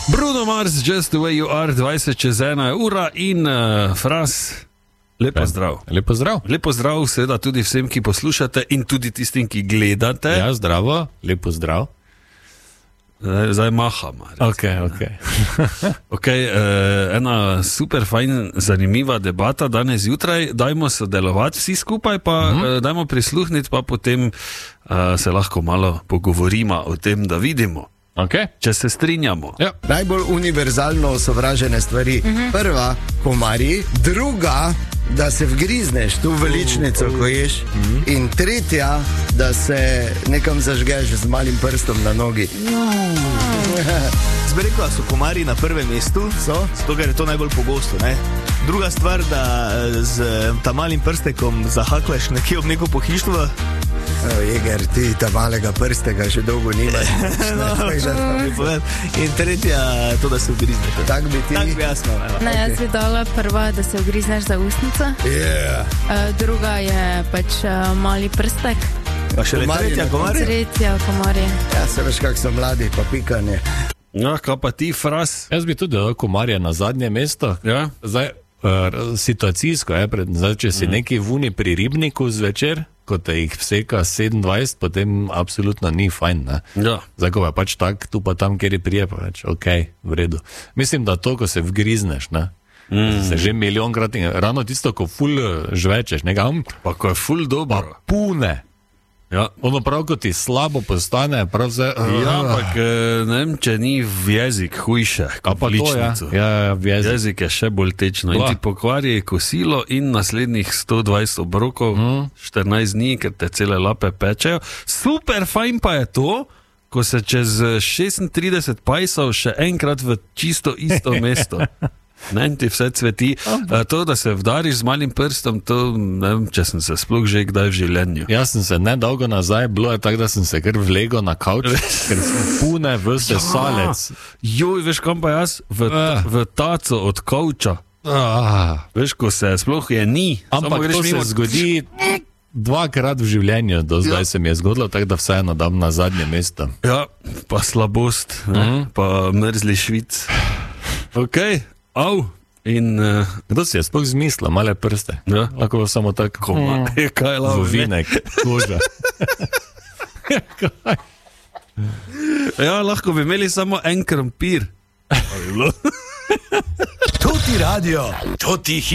Bruno Mars, Just the way you are, 20 čez 1 ura in Fras, lepo zdrav. Lepo zdrav. Lepo zdrav, seveda tudi vsem, ki poslušate in tudi tistim, ki gledate. Ja, zdravo, lepo zdrav. Zdaj mahamo. Okay, ena super fajn, zanimiva debata danes zjutraj. Dajmo sodelovati vsi skupaj, pa dajmo prisluhniti, pa potem se lahko malo pogovorimo o tem, da vidimo. Okay. Če se strinjamo. Ja. Najbolj univerzalno sovražene stvari. Prva, komarji, druga, da se vgrizneš tu v ličnico, ko ješ, in tretja, da se nekam zažgeš z malim prstom na nogi. Zdaj rekel, da so komarji na prvem mestu, zato ker je to najbolj pogosto. Ne? Druga stvar, da z tam malim prstekom zahaklaš nekje ob neko pohištvo. Jeger, ti ta malega prstega še dolgo nimaš. In tretja, to, da se vgrizneš. Tak bi ti? Tak bi jasno. Ne, jaz bi dala prva, da se vgrizneš za ustnico. Druga je pač mali prstek. Pa še tretja, komarji? Tretja, komarji. Ja, se veš, kak so mladi, pa pikanje. Ja, kaj pa ti, Fras? Jaz bi tudi dal komarje na zadnje mesto. Ja. Zdaj, situacijsko, zdaj, če si neki vuni pri ribniku zvečer, ko te jih vseka 27, potem absolutno ni fajn. Ne? Ja. Zdaj, ko pa pač tak, tu pa tam, kjer je prije, pa več, ok, v redu. Mislim, da to, ko se vgrizneš, ne? Se že milijonkrat, ravno tisto, ko ful žvečeš, nekam, Pa ko je ful dobro. pune. Ja. Ono prav, ko ti slabo postane, prav vse... Ja, ampak ne vem, če ni v jezik hujše, A pa to, ja, v jezik. Jezik je še bolj tečno in ti pokvari kosilo in naslednjih 120 obrokov, 14 dni, ker te cele lape pečejo. Super fajn pa je to, ko se čez 36 pajsov še enkrat v čisto isto mesto. Ne, ti vse cveti. To, da se vdariš z malim prstom, to ne vem, če sem se sploh že kdaj v življenju. Jaz sem se nedolgo nazaj, bilo je tako, da sem se kar vlegel na kavč, ker pune vse salec. Joj, veš kam pa jaz? V taco od kavča. Veš, ko se sploh je ni. Ampak to se zgodi dvakrat v življenju, do zdaj se mi je zgodilo, tako da vseeno dam na zadnje mesto. Ja, pa slabost, pa mrzli švic. Ok, au. In kdo si je sploh zmislil male prste? Ja. Lahko samo tako kaj lavo, vovinek, koža. Ja, lahko bi imeli samo en krompir. To ti radio, to ti